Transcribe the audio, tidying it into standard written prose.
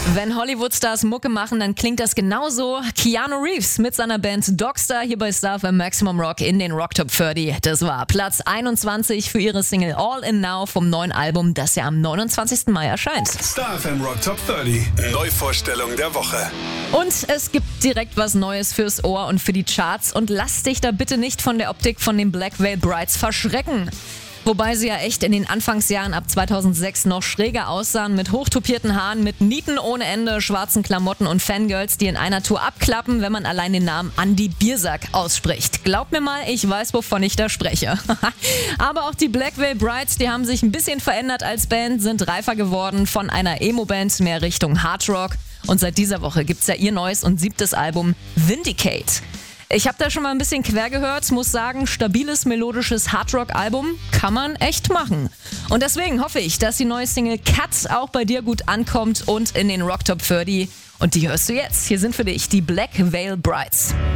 Wenn Hollywood-Stars Mucke machen, dann klingt das genauso. Keanu Reeves mit seiner Band Dogstar hier bei Star FM Maximum Rock in den Rock Top 30. Das war Platz 21 für ihre Single All In Now vom neuen Album, das ja am 29. Mai erscheint. Star FM Rock Top 30. Neuvorstellung der Woche. Und es gibt direkt was Neues fürs Ohr und für die Charts. Und lass dich da bitte nicht von der Optik von den Black Veil Brides verschrecken. Wobei sie ja echt in den Anfangsjahren ab 2006 noch schräger aussahen, mit hochtupierten Haaren, mit Nieten ohne Ende, schwarzen Klamotten und Fangirls, die in einer Tour abklappen, wenn man allein den Namen Andy Biersack ausspricht. Glaub mir mal, ich weiß, wovon ich da spreche. Aber auch die Black Veil Brides, die haben sich ein bisschen verändert als Band, sind reifer geworden, von einer Emo-Band mehr Richtung Hardrock. Und seit dieser Woche gibt's ja ihr neues und 7. Album Vindicate. Ich habe da schon mal ein bisschen quer gehört, muss sagen, stabiles, melodisches Hardrock-Album kann man echt machen. Und deswegen hoffe ich, dass die neue Single Cut auch bei dir gut ankommt und in den Rock Top 30. Und die hörst du jetzt. Hier sind für dich die Black Veil Brides.